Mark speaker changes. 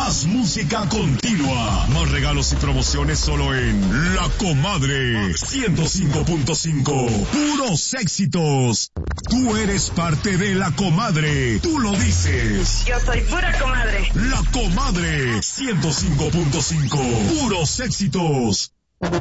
Speaker 1: Más música continua. Más regalos y promociones solo en La Comadre 105.5. Puros éxitos. Tú eres parte de La Comadre. Tú lo dices.
Speaker 2: Yo soy pura comadre.
Speaker 1: La Comadre 105.5. Puros éxitos.